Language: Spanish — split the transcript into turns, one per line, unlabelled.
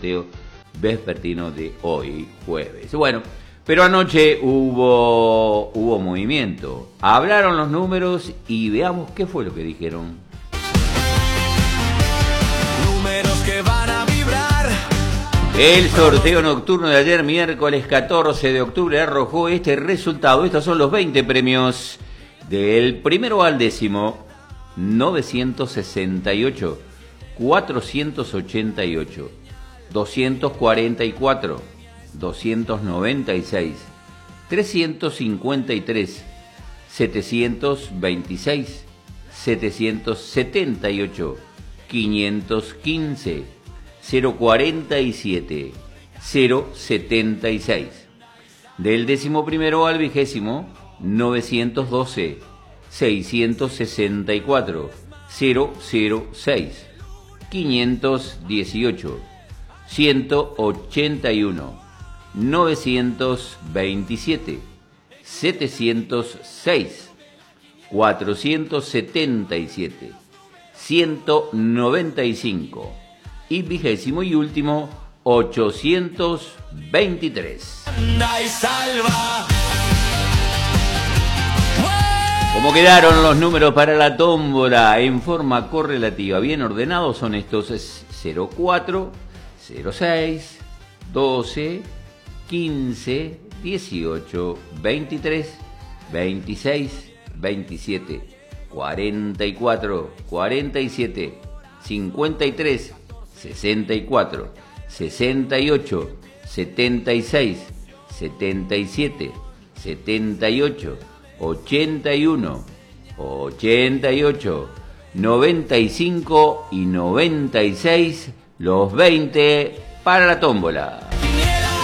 sorteo vespertino de hoy, jueves. Bueno, pero anoche hubo movimiento. Hablaron los números y veamos qué fue lo que dijeron.
Números que van a vibrar.
El sorteo nocturno de ayer, miércoles 14 de octubre, arrojó este resultado. Estos son los 20 premios del primero al décimo. 968, 488, 244, 296, 353, 726, 778, 515, 047, 076. Del décimo primero al vigésimo, 912, 664, 006, 518, 181, 927, 706, 477, 195 y vigésimo y último 823.
Anda y salva.
¿Cómo quedaron los números para la tómbola? En forma correlativa, bien ordenados son estos: 04, 06, 12, 15, 18, 23, 26, 27, 44, 47, 53, 64, 68, 76, 77, 78, 81, 88, 95 y 96, los 20 para la tómbola.